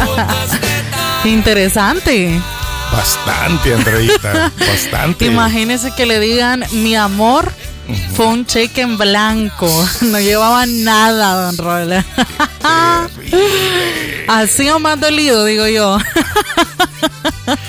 Interesante. Bastante, Andreita, bastante. Imagínese que le digan, mi amor, fue un cheque en blanco. No llevaba nada, don Roel. Así o más dolido, digo yo.